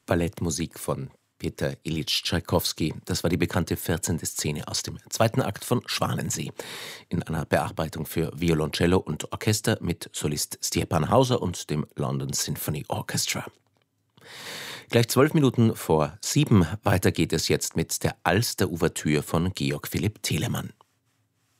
Ballettmusik von Peter Ilyich Tschaikowski. Das war die bekannte 14. Szene aus dem zweiten Akt von Schwanensee. In einer Bearbeitung für Violoncello und Orchester mit Solist Stjepan Hauser und dem London Symphony Orchestra. Gleich 12 Minuten vor 7. Weiter geht es jetzt mit der Alster-Ouvertüre von Georg Philipp Telemann.